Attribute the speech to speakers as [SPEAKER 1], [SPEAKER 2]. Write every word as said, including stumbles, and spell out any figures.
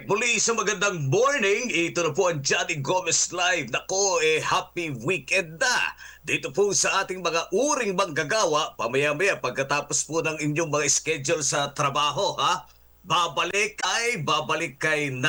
[SPEAKER 1] Alright, muli sa magandang morning. Ito na po ang Johnny Gomez Live. Nako, eh, happy weekend na. Dito po sa ating mga uring manggagawa, pamaya-maya pagkatapos po ng inyong mga schedule sa trabaho, ha? Babalik kay, babalik kay